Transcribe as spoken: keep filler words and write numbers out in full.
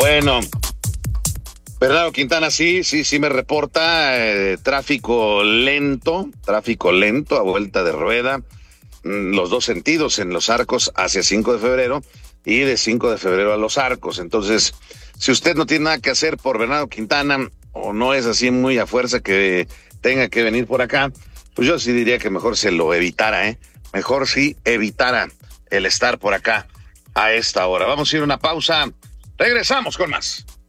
Bueno, Bernardo Quintana, sí, sí, sí me reporta eh, tráfico lento, tráfico lento a vuelta de rueda, mm, los dos sentidos en Los Arcos hacia cinco de febrero y de cinco de febrero a Los Arcos. Entonces, si usted no tiene nada que hacer por Bernardo Quintana o no es así muy a fuerza que tenga que venir por acá, pues yo sí diría que mejor se lo evitara, ¿eh? Mejor sí evitara el estar por acá a esta hora. Vamos a ir a una pausa, regresamos con más.